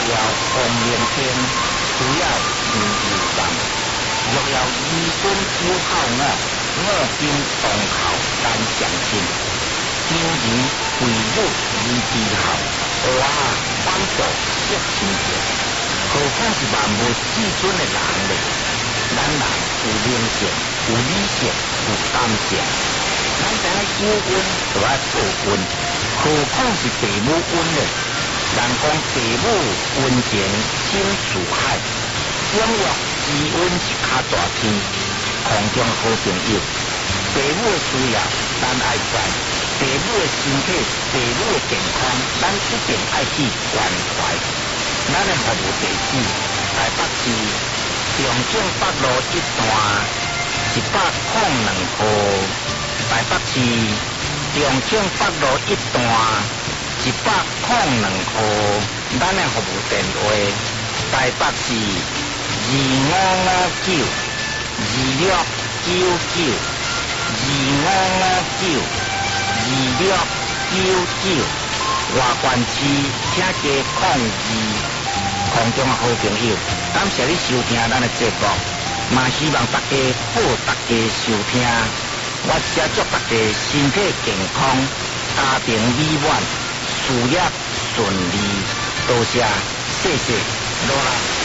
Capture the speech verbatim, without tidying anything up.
要红连天，需要钱油站。若要医生友好我，我经当口单相信。今日为入医之后，哇，帮助一千条，何况是万无至尊的人呢？咱人有灵性，有理性，有感性。咱知影有温就要报温，何况是父母温呢？人讲父母温情深似海，永远之温是较大天。空中好朋友，父母的需要咱爱知，父母的身体、父母的健康，咱一定爱去关怀。咱的服务地址：台北市中正北路一段一百零两号。台北市中正北路一段一百零两号，咱的服务电话：台北市二五五九二六九九二五五九二六九九，外县市请加控二。空中好朋友，感谢你收听咱的节目，嘛希望大家好，大家收听。我只祝大家身体健康，家庭美满，事业顺利。多谢，谢谢，罗拉。